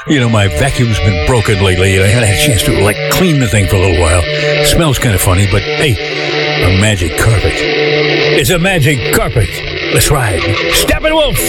My vacuum's been broken lately, and I haven't had a chance to, clean the thing for a little while. It smells kind of funny, but hey, a magic carpet. It's a magic carpet. Let's ride. Steppenwolf!